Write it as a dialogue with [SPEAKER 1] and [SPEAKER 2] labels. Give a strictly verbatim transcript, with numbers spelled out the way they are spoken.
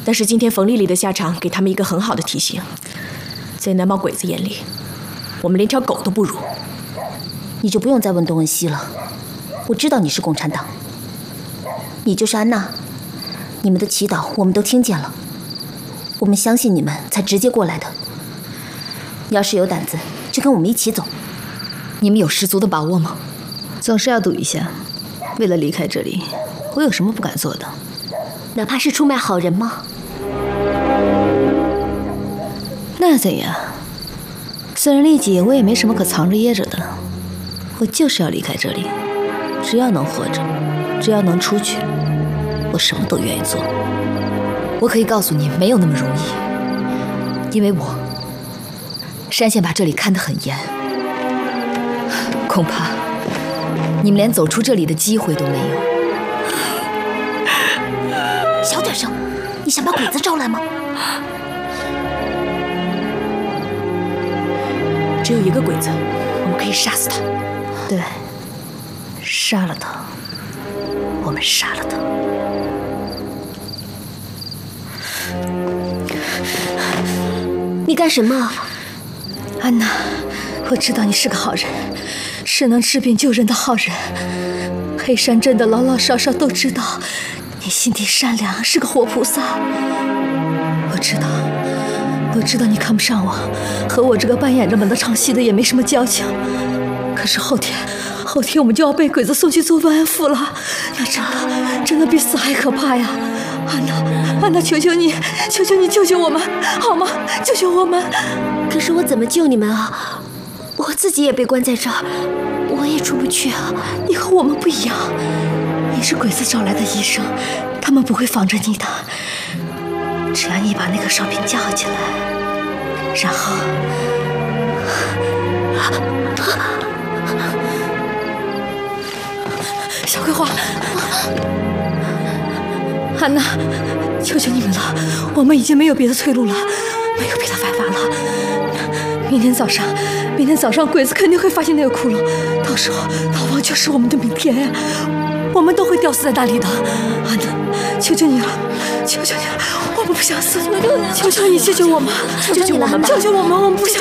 [SPEAKER 1] 但是今天冯丽丽的下场给他们一个很好的提醒，在那帮鬼子眼里，我们连条狗都不如。
[SPEAKER 2] 你就不用再问东文熙了，我知道你是共产党，你就是安娜，你们的祈祷我们都听见了，我们相信你们才直接过来的。要是有胆子，就跟我们一起走。
[SPEAKER 3] 你们有十足的把握吗？总是要赌一下。为了离开这里，我有什么不敢做的？
[SPEAKER 2] 哪怕是出卖好人吗？
[SPEAKER 3] 那怎样？虽然利己，我也没什么可藏着掖着的。我就是要离开这里，只要能活着，只要能出去，我什么都愿意做。我可以告诉你，没有那么容易，因为我山县把这里看得很严，恐怕你们连走出这里的机会都没有。
[SPEAKER 2] 小点声，你想把鬼子招来吗？
[SPEAKER 1] 只有一个鬼子，我们可以杀死他。
[SPEAKER 3] 对，杀了他，我们杀了他。
[SPEAKER 2] 你干什么？
[SPEAKER 3] 安娜，我知道你是个好人，是能治病救人的好人。黑山镇的老老少少都知道你心地善良，是个活菩萨。我知道，我知道你看不上我，和我这个扮演着门的唱戏的也没什么交情。可是后天，后天我们就要被鬼子送去做慰安妇了，那真的，真的比死还可怕呀！安娜，安娜，求求你，求求你救救我们，好吗？救救我们！
[SPEAKER 2] 可是我怎么救你们啊？我自己也被关在这儿，我也出不去啊！
[SPEAKER 3] 你和我们不一样，你是鬼子找来的医生，他们不会防着你的。只要你把那个哨兵叫起来，然后，小桂花，安娜，求求你们了，我们已经没有别的退路了，没有别的办法了。明天早上，明天早上鬼子肯定会发现那个窟窿，到时候逃亡就是我们的明天呀，我们都会吊死在那里的。安娜，求求你了，求求你了，我们不想死，求求你，求求你救救我们，
[SPEAKER 2] 求求你了，
[SPEAKER 3] 救救我们，我们不想。